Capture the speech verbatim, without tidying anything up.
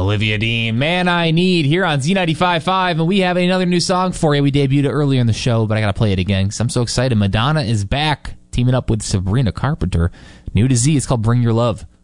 Olivia Dean, Man I Need, here on Z ninety-five point five, and we have another new song for you. We debuted it earlier in the show, but I gotta play it again because I'm so excited. Madonna is back, teaming up with Sabrina Carpenter. New to Z, it's called Bring Your Love.